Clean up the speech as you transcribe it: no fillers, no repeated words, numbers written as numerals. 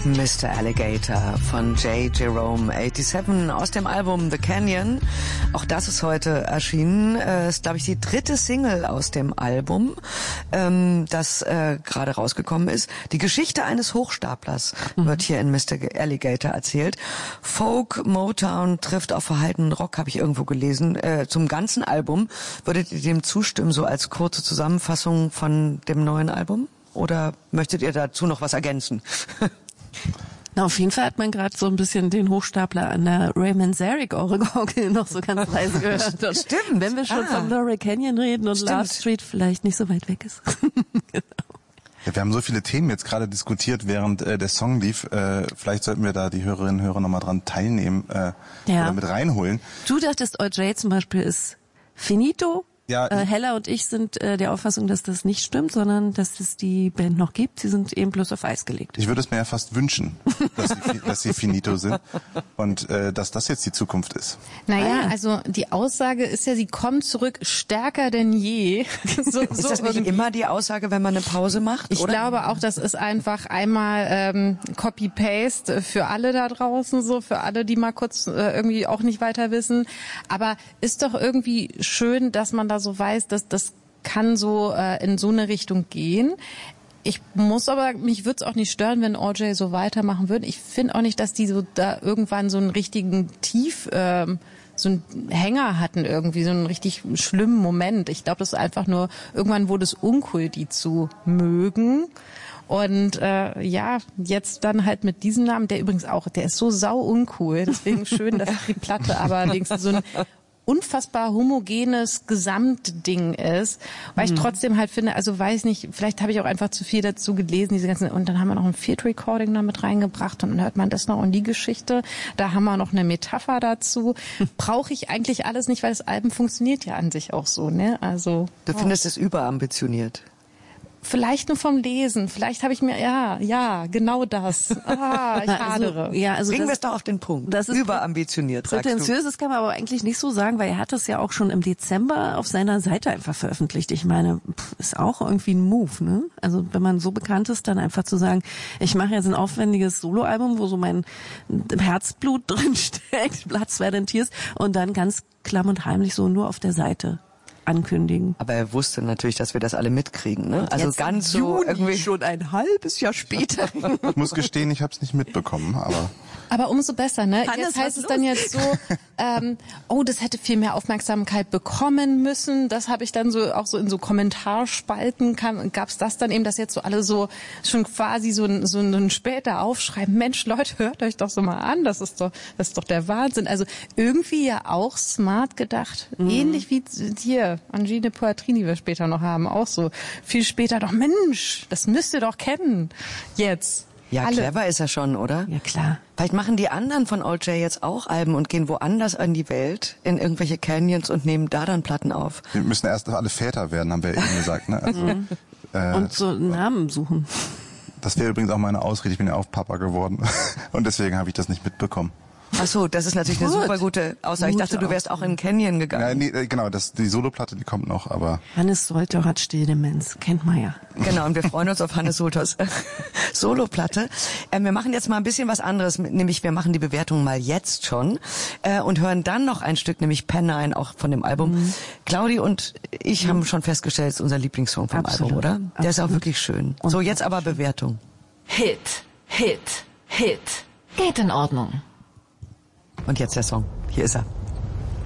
Mr. Alligator von J. Jerome 87 aus dem Album The Canyon. Auch das ist heute erschienen. Ist, glaube ich, die dritte Single aus dem Album, das gerade rausgekommen ist. Die Geschichte eines Hochstaplers wird hier in Mr. Alligator erzählt. Folk, Motown trifft auf verhaltenen Rock, habe ich irgendwo gelesen. Zum ganzen Album. Würdet ihr dem zustimmen, so als kurze Zusammenfassung von dem neuen Album? Oder möchtet ihr dazu noch was ergänzen? Na, auf jeden Fall hat man gerade so ein bisschen den Hochstapler an der Ray Manzarek-Orgel noch so ganz leise gehört. Das stimmt. Wenn wir schon vom Laurel Canyon reden und Love Street vielleicht nicht so weit weg ist. Genau. Ja, wir haben so viele Themen jetzt gerade diskutiert, während der Song lief. Vielleicht sollten wir da die Hörerinnen und Hörer nochmal dran teilnehmen oder mit reinholen. Du dachtest, OJ zum Beispiel ist finito. Ja, Hella und ich sind der Auffassung, dass das nicht stimmt, sondern dass es die Band noch gibt. Sie sind eben bloß auf Eis gelegt. Ich würde es mir ja fast wünschen, dass sie finito sind und dass das jetzt die Zukunft ist. Naja, also die Aussage ist ja, sie kommen zurück stärker denn je. Ist das nicht immer die Aussage, wenn man eine Pause macht? Ich glaube auch, das ist einfach einmal Copy-Paste für alle da draußen, so für alle, die mal kurz irgendwie auch nicht weiter wissen. Aber ist doch irgendwie schön, dass man da so weiß, dass das kann so in so eine Richtung gehen. Ich muss aber, mich würde es auch nicht stören, wenn OJ so weitermachen würde. Ich finde auch nicht, dass die so da irgendwann so einen richtigen Tief, so einen Hänger hatten irgendwie, so einen richtig schlimmen Moment. Ich glaube, das ist einfach nur, irgendwann wurde es uncool, die zu mögen. Und ja, jetzt dann halt mit diesem Namen, der übrigens auch, der ist so sau uncool, deswegen schön, dass die Platte aber wenigstens so ein unfassbar homogenes Gesamtding ist, weil ich trotzdem halt finde, also weiß nicht, vielleicht habe ich auch einfach zu viel dazu gelesen, diese ganzen, und dann haben wir noch ein Field Recording da mit reingebracht und dann hört man das noch und die Geschichte, da haben wir noch eine Metapher dazu. Brauche ich eigentlich alles nicht, weil das Album funktioniert ja an sich auch so, ne? Also du findest es überambitioniert? Vielleicht nur vom Lesen. Vielleicht habe ich mir, ja, genau das. Ich hadere. Also bringen wir es doch auf den Punkt. Das ist überambitioniert, sagst du. Prätentiös, das kann man aber eigentlich nicht so sagen, weil er hat das ja auch schon im Dezember auf seiner Seite einfach veröffentlicht. Ich meine, ist auch irgendwie ein Move, ne? Also wenn man so bekannt ist, dann einfach zu sagen, ich mache jetzt ein aufwendiges Soloalbum, wo so mein Herzblut drin steckt, Blood, Sweat and Tears, und dann ganz klamm und heimlich so nur auf der Seite ankündigen. Aber er wusste natürlich, dass wir das alle mitkriegen, ne? Also ganz so irgendwie schon ein halbes Jahr später. Ich muss gestehen, ich habe es nicht mitbekommen, aber umso besser, ne? Hannes, jetzt heißt es dann jetzt so, das hätte viel mehr Aufmerksamkeit bekommen müssen. Das habe ich dann so auch so in so Kommentarspalten gab's das dann eben, dass jetzt so alle so schon quasi so ein später aufschreiben. Mensch, Leute, hört euch doch so mal an. Das ist doch der Wahnsinn. Also irgendwie ja auch smart gedacht. Ähnlich wie hier Angine Poitrini wir später noch haben. Auch so viel später doch, Mensch, das müsst ihr doch kennen. Jetzt. Ja, alle. Clever ist er schon, oder? Ja, klar. Vielleicht machen die anderen von OJ jetzt auch Alben und gehen woanders in die Welt, in irgendwelche Canyons und nehmen da dann Platten auf. Wir müssen erst noch alle Väter werden, haben wir eben gesagt, ne? Also, und so einen Namen suchen. Das wäre übrigens auch meine Ausrede, ich bin ja auch Papa geworden. Und deswegen habe ich das nicht mitbekommen. Ach so, das ist natürlich eine super gute Aussage. Ich dachte, du wärst auch in den Canyon gegangen. Ja, nee, genau, die Soloplatte, die kommt noch, aber... Hannes Solter hat Stilldemenz, kennt man ja. Genau, und wir freuen uns auf Hannes Solters Soloplatte. Wir machen jetzt mal ein bisschen was anderes, nämlich wir machen die Bewertung mal jetzt schon und hören dann noch ein Stück, nämlich Pennine, auch von dem Album. Claudi und ich haben schon festgestellt, es ist unser Lieblingssong vom Album, oder? Der ist auch wirklich schön. So, jetzt aber Bewertung. Hit. Geht in Ordnung. Und jetzt der Song. Hier ist er.